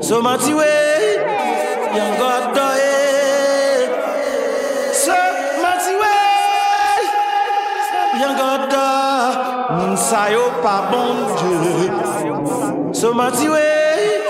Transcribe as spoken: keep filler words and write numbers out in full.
So mati we, young God die. So mati we, young God die. Moun sa yo pa bon Dieu. So mati we.